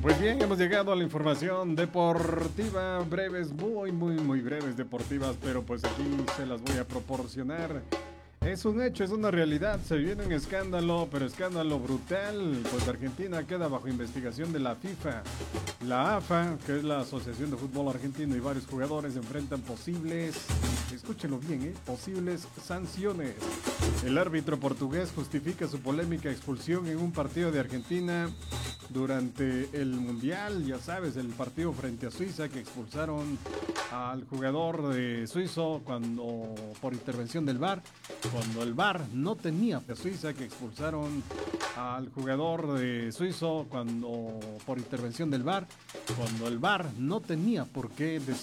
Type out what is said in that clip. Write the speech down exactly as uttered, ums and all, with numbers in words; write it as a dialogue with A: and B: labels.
A: Pues bien, hemos llegado a la información deportiva, breves, muy, muy, muy breves deportivas, pero pues aquí se las voy a proporcionar. Es un hecho, es una realidad, se viene un escándalo, pero escándalo brutal, pues Argentina queda bajo investigación de la FIFA. La A F A, que es la Asociación de Fútbol Argentino, y varios jugadores enfrentan posibles, escúchenlo bien, ¿eh? posibles sanciones. El árbitro portugués justifica su polémica expulsión en un partido de Argentina durante el Mundial, ya sabes, el partido frente a Suiza, que expulsaron al jugador de suizo cuando por intervención del V A R, cuando el V A R no tenía de Suiza, que expulsaron al jugador de suizo cuando por intervención del V A R, cuando el V A R no tenía por qué